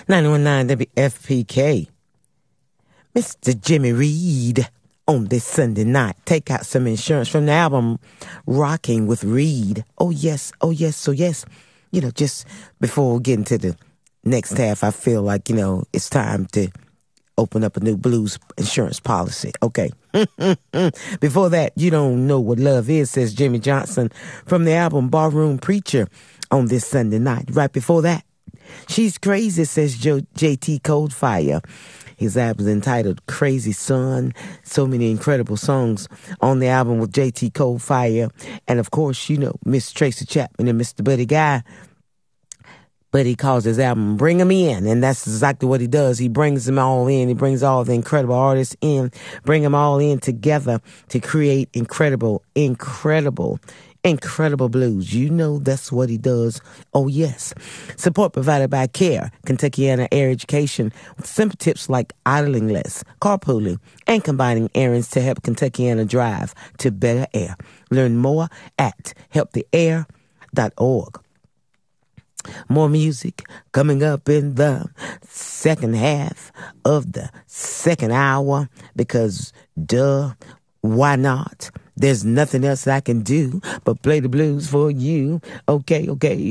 919 WFPK. Mr. Jimmy Reed on this Sunday night. Take out some insurance from the album Rocking with Reed. Oh, yes. Oh, yes. So, yes. You know, just before we get into the next half, I feel like, you know, it's time to open up a new blues insurance policy. Okay. Before that, You Don't Know What Love Is, says Jimmy Johnson from the album Barroom Preacher on this Sunday night. Right before that, She's Crazy, says JT Coldfire. His album is entitled Crazy Son. So many incredible songs on the album with JT Coldfire. And of course, you know, Miss Tracy Chapman and Mr. Buddy Guy. But he calls his album Bring 'Em In, and that's exactly what he does. He brings them all in. He brings all the incredible artists in, bring them all in together to create incredible blues. You know that's what he does. Oh, yes. Support provided by CARE, Kentuckiana Air Education, with simple tips like idling less, carpooling, and combining errands to help Kentuckiana drive to better air. Learn more at helptheair.org. More music coming up in the second half of the second hour because, why not? There's nothing else I can do but play the blues for you. Okay,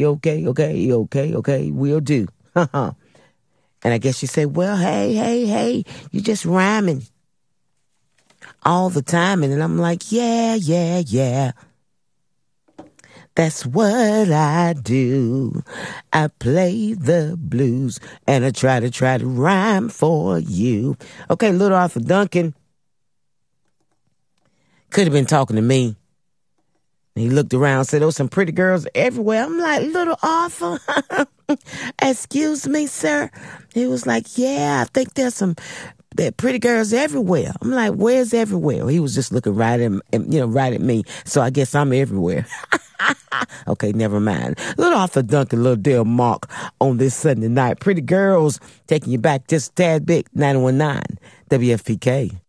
we'll do. And I guess you say, well, hey, you just rhyming all the time. And I'm like, yeah. That's what I do. I play the blues and I try to rhyme for you. Okay, little Arthur Duncan could have been talking to me. He looked around and said, oh, some pretty girls everywhere. I'm like, little Arthur, excuse me, sir. He was like, yeah, I think there's pretty girls everywhere. I'm like, where's everywhere? He was just looking right at me. So I guess I'm everywhere. Okay, never mind. Little Arthur Duncan, little Dale Mark on this Sunday night. Pretty girls taking you back just a tad bit. 919 WFPK.